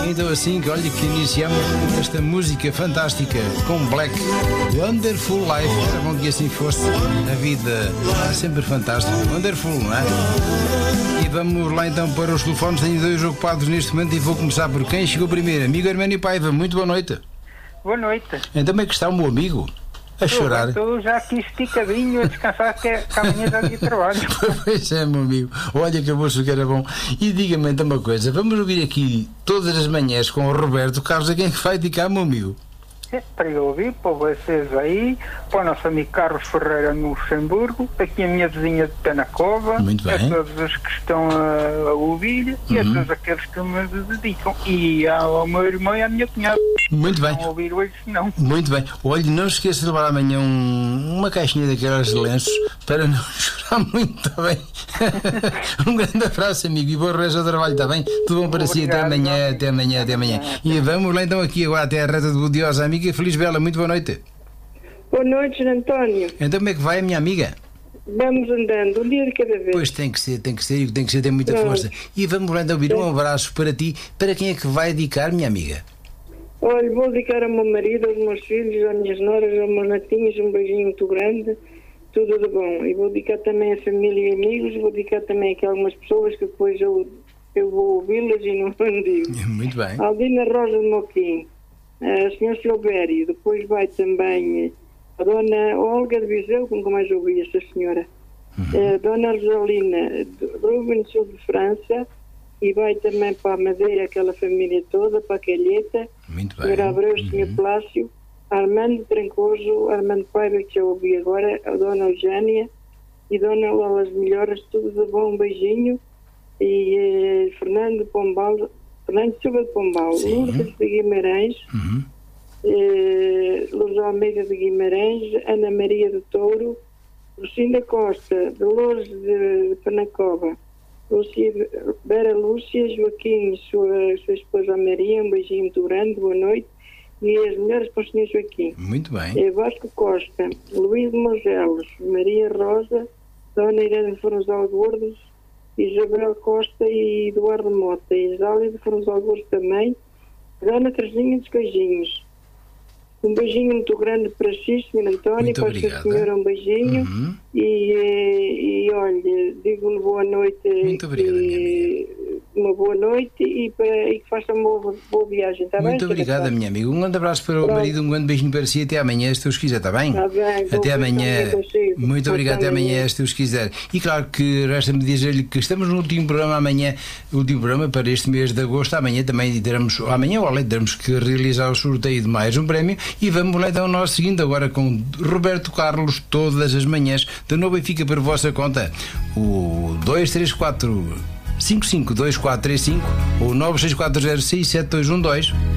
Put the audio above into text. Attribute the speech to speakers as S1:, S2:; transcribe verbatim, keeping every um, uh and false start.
S1: Então assim que olha que iniciamos esta música fantástica com Black, Wonderful Life. Era bom que assim fosse. A vida é sempre fantástica. Wonderful, não é? E vamos lá então para os telefones. Tenho dois ocupados neste momento e vou começar por quem chegou primeiro. Amigo Arménio Paiva, muito boa noite.
S2: Boa noite.
S1: Então como é que está o meu amigo? A chorar.
S2: Estou já aqui esticadinho a descansar, que, é, que amanhã já de trabalho.
S1: Pois é, meu amigo. Olha que a moça que era bom. E diga-me então uma coisa. Vamos ouvir aqui todas as manhãs com o Roberto Carlos. A quem é que vai dedicar, meu amigo?
S2: É, para eu ouvir, para vocês aí, para o nosso amigo Carlos Ferreira no Luxemburgo, aqui a minha vizinha de Penacova,
S1: muito bem.
S2: A todos os que estão a, a ouvir, uhum. E a todos aqueles que me dedicam. E ao meu irmão e à minha cunhada.
S1: Muito bem.
S2: Não ouvir hoje, não.
S1: Muito bem. Olhe, não se esqueça de levar amanhã um, uma caixinha daquelas de lenços para não chorar muito, está bem? Um grande abraço, amigo, e bom resto do trabalho, está bem? Tudo bom para si, até amanhã, até amanhã, até amanhã. E vamos lá então aqui agora até a reta de Budiosa, amiga Feliz Bela, muito boa noite.
S3: Boa noite, António.
S1: Então como é que vai, minha amiga?
S3: Vamos andando, um dia de cada vez.
S1: Pois tem que ser, tem que ser, tem que ser, tem muita Pronto. força. E vamos lá então ouvir um abraço para ti. Para quem é que vai dedicar, minha amiga?
S3: Olha, vou dedicar ao meu marido, aos meus filhos, às minhas noras, aos meus netinhos, um beijinho muito grande, tudo de bom. E vou dedicar também a família e amigos, vou dedicar também aqui a algumas pessoas que depois eu, eu vou ouvi-las e não digo.
S1: Muito bem.
S3: Aldina Rosa de Moquim, a senhora Silvério, depois vai também a dona Olga de Viseu, que nunca mais ouvi essa senhora, uhum. A dona Rosalina de Rubens Sul de França, e vai também para a Madeira, aquela família toda, para a Calheta,
S1: muito bem.
S3: senhor Abreu,
S1: uhum.
S3: senhor Plácio, Armando Trancoso, Armando Paiva, que já ouvi agora, a dona Eugénia e dona Lola Melhoras, tudo de bom, um beijinho, e eh, Fernando Pombal, Fernando Silva de Pombal, Lourdes de Guimarães,
S1: uhum.
S3: eh, Luz Almeida de Guimarães, Ana Maria do Touro, Lucinda Costa, Dolores de, de Penacova, Lúcia, Vera Lúcia, Joaquim, sua, sua esposa Maria, um beijinho muito grande, boa noite, e as mulheres para o senhor Joaquim.
S1: Muito bem.
S3: É Vasco Costa, Luís de Mogelos, Maria Rosa, Dona Irene Fronzal Gordos, Isabel Costa e Eduardo Mota, e Isália de Fronzal Gordos também, Dona Teresinha dos Beijinhos. Um beijinho muito grande para si, senhor António,
S1: muito
S3: para
S1: obrigada.
S3: a senhora um beijinho, uhum. e, e, e olha, digo-lhe boa noite.
S1: Muito obrigada, minha amiga.
S3: Uma boa noite e, para, e que faça uma boa, boa viagem, está bem?
S1: Muito obrigada, minha amiga. Um grande abraço para o Pronto. marido, um grande beijinho para si e até amanhã, se Deus quiser, está bem?
S3: Está bem.
S1: Até amanhã. Muito obrigado, até amanhã, se Deus quiser. E claro que resta-me dizer-lhe que estamos no último programa amanhã, o último programa para este mês de agosto. Amanhã também teremos, amanhã ou além teremos que realizar o sorteio de mais um prémio e vamos lá então ao nosso seguinte, agora com Roberto Carlos, todas as manhãs, de novo e fica por vossa conta. O dois três quatro cinco cinco dois quatro três cinco ou nove seis quatro zero seis sete dois um dois.